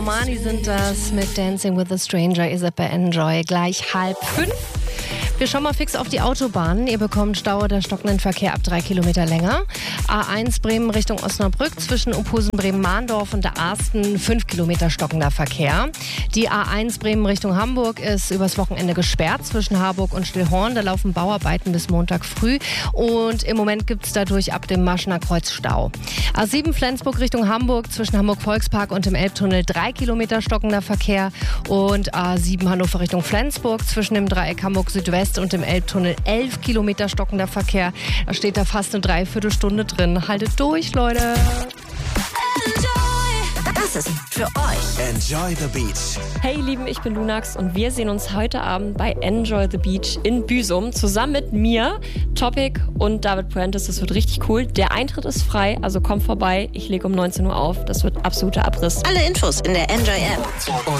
Mani sind das mit Dancing with a Stranger. Ihr seid bei Enjoy gleich 4:30. Wir schauen mal fix auf die Autobahnen. Ihr bekommt Stau oder stockenden Verkehr ab 3 Kilometer länger. A1 Bremen Richtung Osnabrück zwischen Ophusen, Bremen-Mahndorf und der Arsten 5 Kilometer stockender Verkehr. Die A1 Bremen Richtung Hamburg ist übers Wochenende gesperrt zwischen Harburg und Stillhorn. Da laufen Bauarbeiten bis Montag früh und im Moment gibt es dadurch ab dem Maschener Kreuz Stau. A7 Flensburg Richtung Hamburg zwischen Hamburg-Volkspark und dem Elbtunnel 3 Kilometer stockender Verkehr und A7 Hannover Richtung Flensburg zwischen dem Dreieck Hamburg Südwest und dem Elbtunnel 11 Kilometer stockender Verkehr. Da steht da fast eine Dreiviertelstunde drin. Haltet durch, Leute. Das ist für euch Enjoy the Beach. Hey ihr Lieben, ich bin Lunax und wir sehen uns heute Abend bei Enjoy the Beach in Büsum zusammen mit mir, Topic und David Puentes. Das wird richtig cool. Der Eintritt ist frei, also kommt vorbei. Ich lege um 19 Uhr auf. Das wird absoluter Abriss. alle Infos in der Enjoy App.